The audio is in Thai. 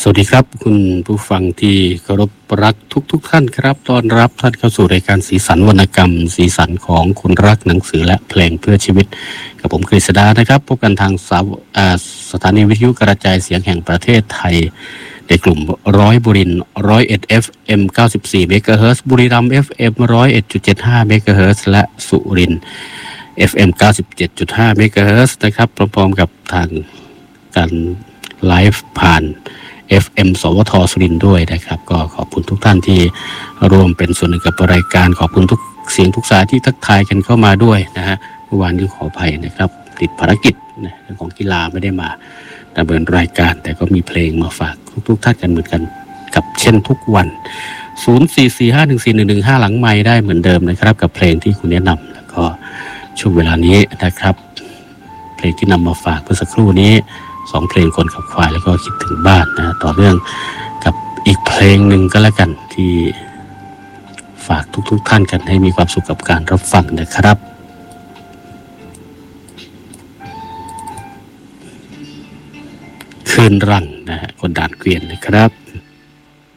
สวัสดีครับคุณผู้ฟังที่เคารพรักทุกท่านครับต้อนรับท่านเข้าสู่รายการสีสันวรรณกรรมสีสันของคนรักหนังสือและเพลงเพื่อชีวิตกับผมกฤษดานะครับพบกันทางสถานีวิทยุกระจายเสียงแห่งประเทศไทยในกลุ่มบุรีรัมย์101 FM 94 เมกะเฮิรตซ์บุรีรัมย์ FM 101.75 เมกะเฮิรตซ์และสุรินทร์ FM 97.5 เมกะเฮิรตซ์นะครับพร้อมๆกับทางการไลฟ์ผ่านFM สวทสุรินทร์ด้วยนะครับก็ขอบคุณทุกท่านที่ร่วมเป็นส่วนหนึ่งกับรายการขอบคุณทุกเสียงทุกสายที่ทักทายกันเข้ามาด้วยนะฮะเมื่อวานนี้ขออภัยนะครับติดภารกิจนะเรื่องของกีฬาไม่ได้มาดำเนินรายการแต่ก็มีเพลงมาฝากทุกท่านกันเหมือนกันกับเช่นทุกวัน 0445141115 หลังไมค์ได้เหมือนเดิมนะครับกับเพลงที่คุณแนะนำแล้วก็ช่วงเวลานี้นะครับเพลงที่นำมาฝากเมื่อสักครู่นี้2เพลงคนขับควายแล้วก็คิดถึงบ้านนะต่อเนื่องกับอีกเพลงหนึ่งก็แล้วกันที่ฝากทุกท่านกันให้มีความสุขกับการรับฟังนะครับคืนรังนะฮะคนด่านเกวียนนะครับ